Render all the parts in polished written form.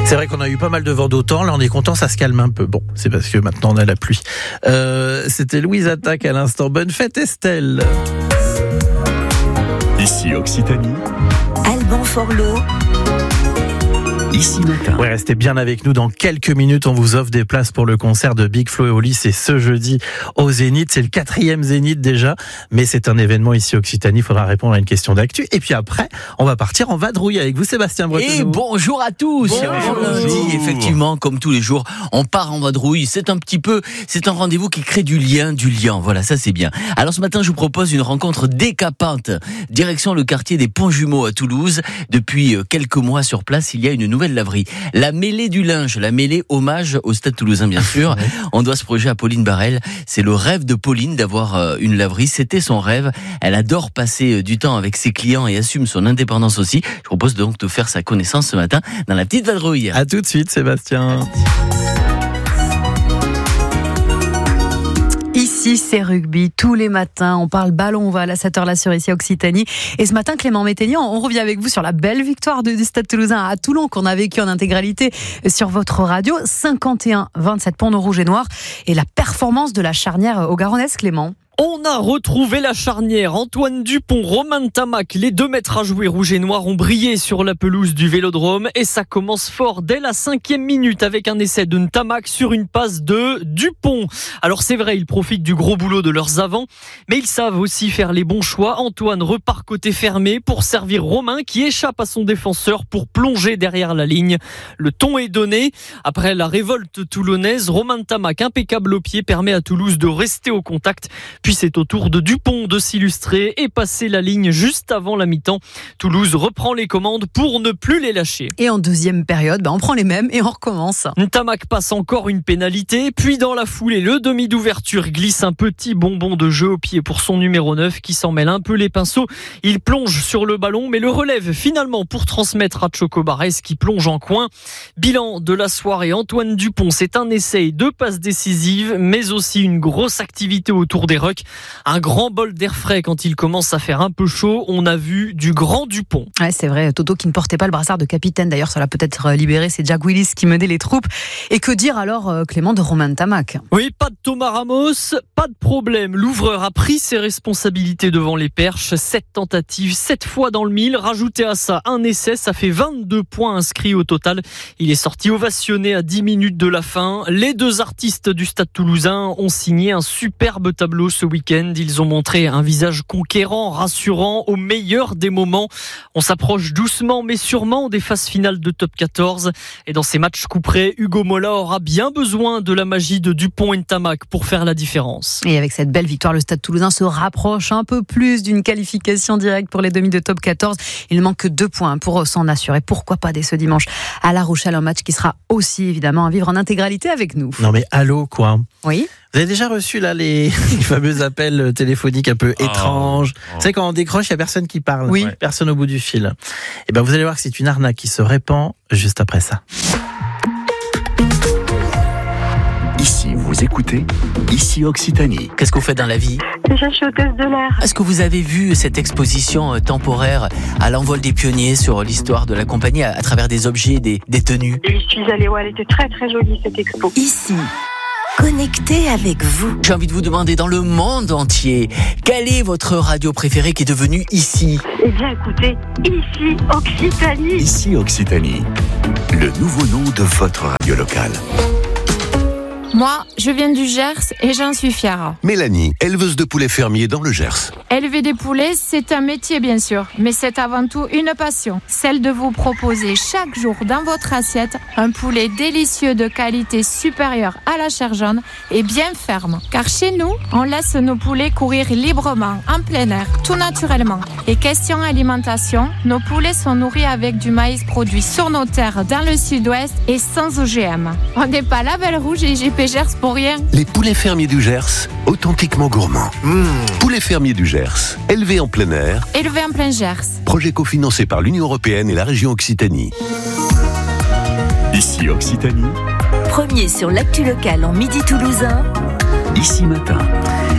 C'est vrai qu'on a eu pas mal de vent d'automne, là on est content, ça se calme un peu. Bon, c'est parce que maintenant on a la pluie. C'était Louise Attaque à l'instant. Bonne fête Estelle. Ici Occitanie. Alban Forlot. Ici Matin. Ouais, restez bien avec nous. Dans quelques minutes, on vous offre des places pour le concert de Big Flo et Oli. C'est ce jeudi au Zénith. C'est le 4e Zénith déjà, mais c'est un événement ici Occitanie. Il faudra répondre à une question d'actu. Et puis après, on va partir en vadrouille avec vous, Sébastien Breton. Et bonjour à tous. Bonjour. Lundi, effectivement, comme tous les jours, on part en vadrouille. C'est un rendez-vous qui crée du lien. Voilà, ça c'est bien. Alors ce matin, je vous propose une rencontre décapante. Direction le quartier des Ponts-Jumeaux à Toulouse. Depuis quelques mois sur place, il y a une nouvelle laverie. La mêlée du linge, la mêlée hommage au Stade Toulousain, bien sûr. On doit ce projet à Pauline Barrel. C'est le rêve de Pauline d'avoir une laverie. C'était son rêve. Elle adore passer du temps avec ses clients et assume son indépendance aussi. Je propose donc de faire sa connaissance ce matin dans la petite vadrouille. À tout de suite, Sébastien. Ici, c'est rugby. Tous les matins, on parle ballon, on va à 7h là sur ici Occitanie. Et ce matin, Clément Métainier, on revient avec vous sur la belle victoire du Stade Toulousain à Toulon qu'on a vécu en intégralité sur votre radio. 51-27 pour nos rouges et noirs. Et la performance de la charnière au Garonnès, Clément. On a retrouvé la charnière. Antoine Dupont, Romain Ntamack, les 2 mètres à jouer rouge et noir ont brillé sur la pelouse du Vélodrome et ça commence fort dès la 5e minute avec un essai de Ntamack sur une passe de Dupont. Alors c'est vrai, ils profitent du gros boulot de leurs avants, mais ils savent aussi faire les bons choix. Antoine repart côté fermé pour servir Romain qui échappe à son défenseur pour plonger derrière la ligne. Le ton est donné. Après la révolte toulonnaise, Romain Ntamack, impeccable au pied, permet à Toulouse de rester au contact. Puis c'est au tour de Dupont de s'illustrer et passer la ligne juste avant la mi-temps. Toulouse reprend les commandes pour ne plus les lâcher. Et en deuxième période, on prend les mêmes et on recommence. Ntamack passe encore une pénalité, puis dans la foulée, le demi d'ouverture glisse un petit bonbon de jeu au pied pour son numéro 9 qui s'en mêle un peu les pinceaux. Il plonge sur le ballon, mais le relève finalement pour transmettre à Choco Barès qui plonge en coin. Bilan de la soirée, Antoine Dupont, c'est un essai, 2 passes décisives, mais aussi une grosse activité autour des rucks. Un grand bol d'air frais quand il commence à faire un peu chaud. On a vu du grand Dupont. Ouais, c'est vrai, Toto qui ne portait pas le brassard de capitaine. D'ailleurs, ça l'a peut-être libéré. C'est Jack Willis qui menait les troupes. Et que dire alors, Clément, de Romain Ntamack ? Oui, pas de Thomas Ramos, pas de problème. L'ouvreur a pris ses responsabilités devant les perches. 7 tentatives, 7 fois dans le mille. Rajoutez à ça un essai, ça fait 22 points inscrits au total. Il est sorti ovationné à 10 minutes de la fin. Les 2 artistes du Stade Toulousain ont signé un superbe tableau ce week-end. Ils ont montré un visage conquérant, rassurant, au meilleur des moments. On s'approche doucement mais sûrement des phases finales de top 14. Et dans ces matchs couperés, Hugo Mola aura bien besoin de la magie de Dupont et Ntamack pour faire la différence. Et avec cette belle victoire, le Stade Toulousain se rapproche un peu plus d'une qualification directe pour les demi de top 14. Il ne manque que 2 points pour s'en assurer. Pourquoi pas dès ce dimanche à La Rochelle, un match qui sera aussi évidemment à vivre en intégralité avec nous. Non mais allô quoi. Oui. Vous avez déjà reçu là les fameux appels téléphoniques un peu étranges. Vous savez, quand on décroche, il n'y a personne qui parle. Oui. Personne au bout du fil. Et ben vous allez voir que c'est une arnaque qui se répand juste après ça. Ici vous écoutez. Ici Occitanie. Qu'est-ce que vous faites dans la vie ? Je suis hôtesse de l'air. Est-ce que vous avez vu cette exposition temporaire à l'envol des pionniers sur l'histoire de la compagnie à travers des objets, des tenues ? Je suis allée, elle était très très jolie cette expo. Ici, connecté avec vous. J'ai envie de vous demander dans le monde entier, quelle est votre radio préférée qui est devenue ici ? Eh bien écoutez, ici Occitanie. Ici Occitanie. Le nouveau nom de votre radio locale. Moi, je viens du Gers et j'en suis fière. Mélanie, éleveuse de poulets fermiers dans le Gers. Élever des poulets, c'est un métier bien sûr, mais c'est avant tout une passion. Celle de vous proposer chaque jour dans votre assiette un poulet délicieux de qualité supérieure à la chair jaune et bien ferme. Car chez nous, on laisse nos poulets courir librement, en plein air, tout naturellement. Et question alimentation, nos poulets sont nourris avec du maïs produit sur nos terres dans le sud-ouest et sans OGM. On n'est pas label rouge et JP Gers pour rien. Les poulets fermiers du Gers, authentiquement gourmands. Poulets fermiers du Gers, élevés en plein air. Élevé en plein Gers. Projet cofinancé par l'Union européenne et la région Occitanie. Ici Occitanie. Premier sur l'actu locale en midi toulousain. Ici Matin.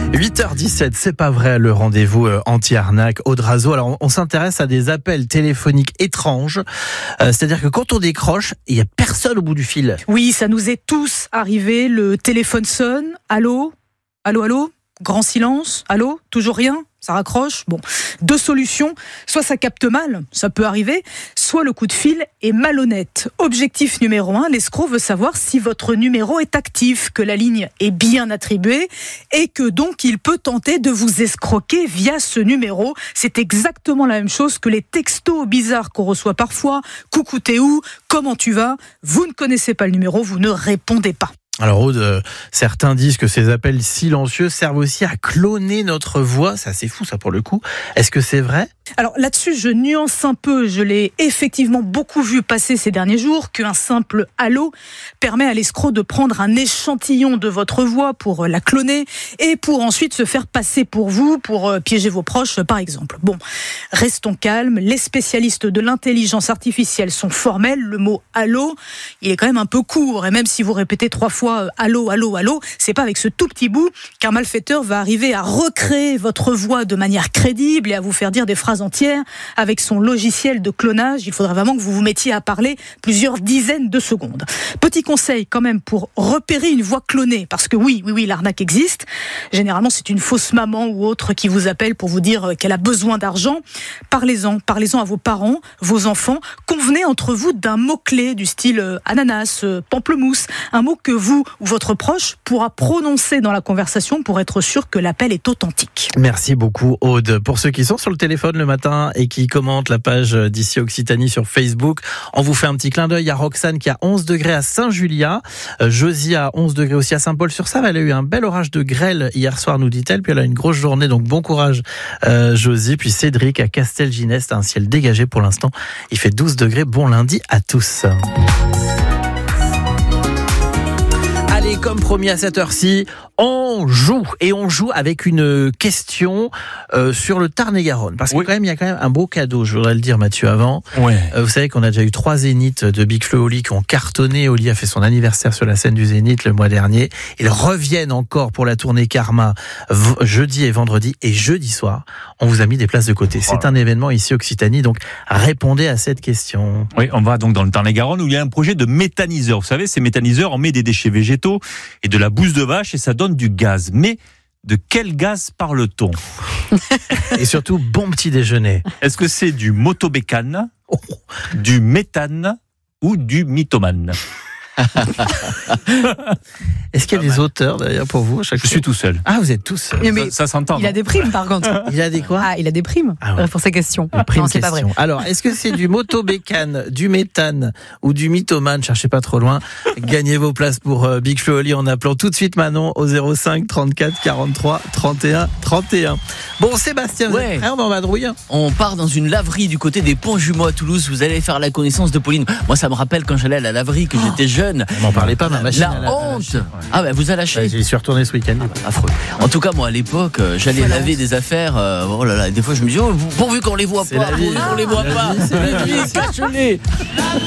8h17, c'est pas vrai, le rendez-vous anti-arnaque Aude Razeau. Alors, on s'intéresse à des appels téléphoniques étranges. C'est-à-dire que quand on décroche, il y a personne au bout du fil. Oui, ça nous est tous arrivé. Le téléphone sonne. Allô ? Allô, allô ? Grand silence. Allô ? Toujours rien ? Ça raccroche. Bon, 2 solutions. Soit ça capte mal, ça peut arriver, soit le coup de fil est malhonnête. Objectif numéro 1, l'escroc veut savoir si votre numéro est actif, que la ligne est bien attribuée et que donc il peut tenter de vous escroquer via ce numéro. C'est exactement la même chose que les textos bizarres qu'on reçoit parfois. Coucou, t'es où ? Comment tu vas ? Vous ne connaissez pas le numéro, vous ne répondez pas. Alors Aude, certains disent que ces appels silencieux servent aussi à cloner notre voix. C'est assez fou ça pour le coup. Est-ce que c'est vrai ? Alors là-dessus, je nuance un peu. Je l'ai effectivement beaucoup vu passer ces derniers jours qu'un simple « allô » permet à l'escroc de prendre un échantillon de votre voix pour la cloner et pour ensuite se faire passer pour vous, pour piéger vos proches par exemple. Bon, restons calmes. Les spécialistes de l'intelligence artificielle sont formels. Le mot « allô », il est quand même un peu court. Et même si vous répétez 3 fois « allô, allô, allô », c'est pas avec ce tout petit bout qu'un malfaiteur va arriver à recréer votre voix de manière crédible et à vous faire dire des phrases entière. Avec son logiciel de clonage, il faudra vraiment que vous vous mettiez à parler plusieurs dizaines de secondes. Petit conseil quand même pour repérer une voix clonée, parce que oui, l'arnaque existe. Généralement, c'est une fausse maman ou autre qui vous appelle pour vous dire qu'elle a besoin d'argent. Parlez-en à vos parents, vos enfants. Convenez entre vous d'un mot-clé du style ananas, pamplemousse, un mot que vous ou votre proche pourra prononcer dans la conversation pour être sûr que l'appel est authentique. Merci beaucoup Aude. Pour ceux qui sont sur le téléphone le matin et qui commentent la page d'ici Occitanie sur Facebook, on vous fait un petit clin d'œil. Il y a Roxane qui a 11 degrés à Saint-Julia, Josie a 11 degrés aussi à Saint-Paul-sur-Save. Elle a eu un bel orage de grêle hier soir, nous dit-elle, puis elle a une grosse journée, donc bon courage Josie. Puis Cédric à Castelginest, un ciel dégagé pour l'instant, il fait 12 degrés. Bon lundi à tous. Allez, comme promis à cette heure-ci, on joue avec une question sur le Tarn-et-Garonne. Parce que quand même, il y a quand même un beau cadeau, je voudrais le dire Mathieu avant. Ouais. Vous savez qu'on a déjà eu 3 zéniths de Big Flo et Oli qui ont cartonné. Oli a fait son anniversaire sur la scène du Zénith le mois dernier. Ils reviennent encore pour la tournée Karma jeudi et vendredi. Et jeudi soir, on vous a mis des places de côté. C'est un événement ici Occitanie, donc répondez à cette question. Oui, on va donc dans le Tarn-et-Garonne où il y a un projet de méthaniseur. Vous savez, ces méthaniseurs, on met des déchets végétaux et de la bouse de vache et ça donne du gaz. Mais de quel gaz parle-t-on ? Et surtout, bon petit déjeuner. Est-ce que c'est du motobécane, du méthane ou du mythomane ? Est-ce qu'il y a des auteurs d'ailleurs pour vous à chaque fois ? Je suis tout seul. Ah, vous êtes tous seuls. Mais ça s'entend. Il a des primes par contre. Il a des quoi ? Ah, il a des primes pour ces questions. Non, c'est pas vrai. Alors, est-ce que c'est du motobécane, du méthane ou du mythomane ? Cherchez pas trop loin. Gagnez vos places pour Big Flo et Oli en appelant tout de suite Manon au 05 34 43 31 31. Bon, Sébastien, vous êtes prêt ? On va en vadrouille. On part dans une laverie du côté des Ponts-Jumeaux à Toulouse. Vous allez faire la connaissance de Pauline. Moi, ça me rappelle quand j'allais à la laverie, que j'étais jeune. On m'en parlait pas, ma machine. La honte. Ah ben vous a lâché. J'y suis retourné ce week-end. Affreux. En tout cas, moi à l'époque, j'allais laver des affaires. Oh là là, des fois je me dis, pourvu qu'on les voit pas. Pourvu qu'on les voit pas. C'est la vie. Cache-les.